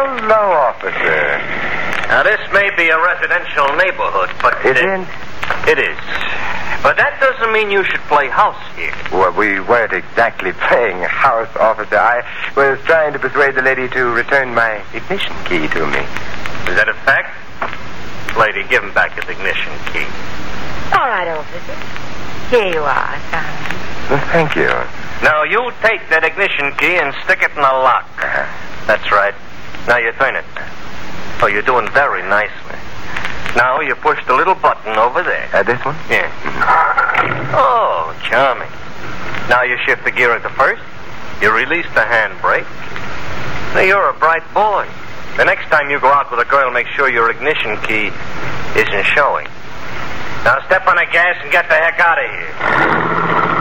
Hello, officer. Now, this may be a residential neighborhood, but... It is? It is. But that doesn't mean you should play house here. Well, we weren't exactly playing house, officer. I was trying to persuade the lady to return my ignition key to me. Is that a fact? Lady, give him back his ignition key. All right, officer. Here you are, son. Well, thank you. Now, you take that ignition key and stick it in the lock. That's right. Now you turn it. Oh, you're doing very nicely. Now you push the little button over there. This one? Yeah. Oh, charming. Now you shift the gear into first. You release the handbrake. Now you're a bright boy. The next time you go out with a girl, make sure your ignition key isn't showing. Now step on the gas and get the heck out of here.